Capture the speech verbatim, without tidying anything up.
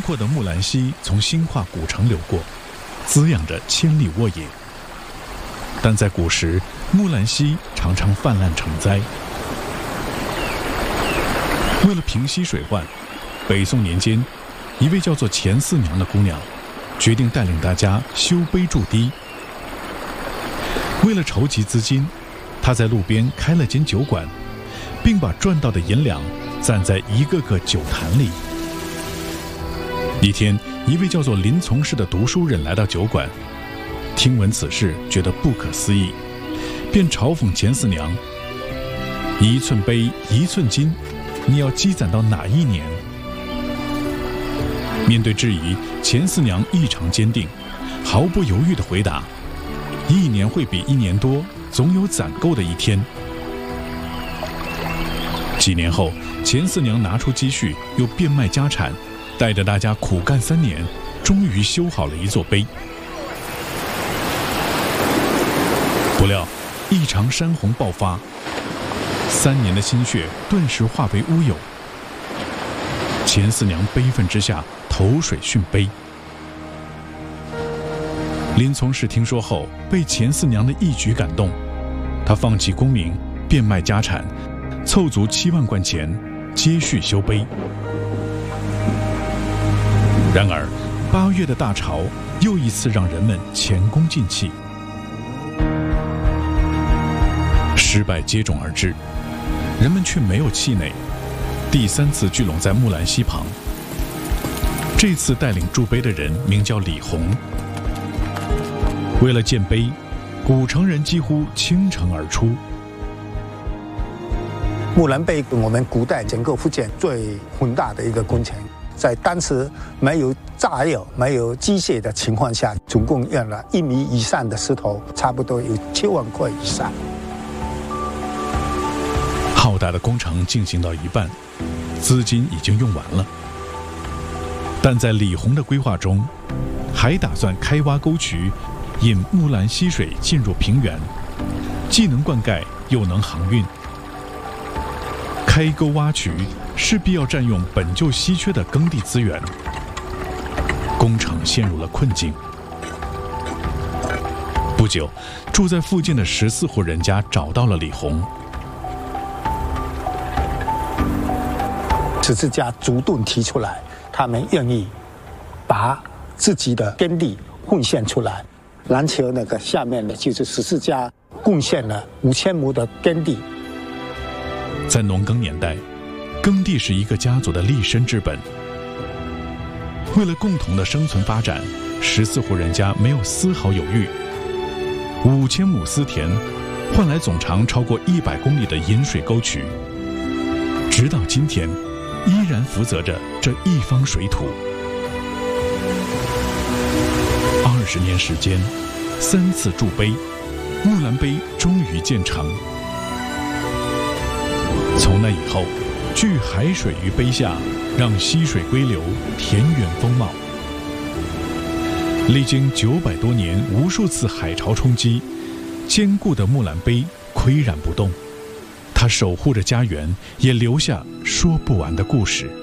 阔的木兰溪从兴化古城流过，滋养着千里沃野。但在古时，木兰溪常常泛滥成灾。为了平息水患，北宋年间，一位叫做钱四娘的姑娘，决定带领大家修碑筑堤。为了筹集资金，她在路边开了间酒馆，并把赚到的银两攒在一个个酒坛里。一天，一位叫做林从事的读书人来到酒馆，听闻此事，觉得不可思议，便嘲讽钱四娘：“一寸碑，一寸金，你要积攒到哪一年？”面对质疑，钱四娘异常坚定，毫不犹豫地回答：“一年会比一年多，总有攒够的一天。”几年后，钱四娘拿出积蓄，又变卖家产，带着大家苦干三年，终于修好了一座碑。不料，一场山洪爆发，三年的心血顿时化为乌有。钱四娘悲愤之下投水殉碑。林从事听说后，被钱四娘的一举感动，他放弃功名，变卖家产，凑足七万贯钱，接续修碑。然而，八月的大潮又一次让人们前功尽弃，失败接踵而至，人们却没有气馁，第三次聚拢在木兰溪旁。这次带领筑碑的人名叫李洪。为了建碑，古城人几乎倾城而出。 木兰碑，我们古代整个福建最宏大的一个工程，在当时没有炸药、没有机械的情况下，总共用了一米以上的石头，差不多有七万块以上。 浩大的工程进行到一半，资金已经用完了。但在李洪的规划中，还打算开挖沟渠，引木兰溪水进入平原，既能灌溉又能航运。开沟挖渠势必要占用本就稀缺的耕地资源，工程陷入了困境。不久，住在附近的十四户人家找到了李洪。 十四家主动提出来，他们愿意把自己的耕地贡献出来。篮球那个下面的就是十四家贡献了五千亩的耕地。 在农耕年代，耕地是一个家族的立身之本。为了共同的生存发展，十四户人家没有丝毫犹豫。五千亩私田，换来总长超过一百公里的引水沟渠，直到今天，依然负责着这一方水土。二十年时间，三次筑碑，木兰碑终于建成。从那以后，聚海水于碑下，让溪水归流，田园风貌。历经九百多年无数次海潮冲击，坚固的木兰碑岿然不动。它守护着家园，也留下说不完的故事。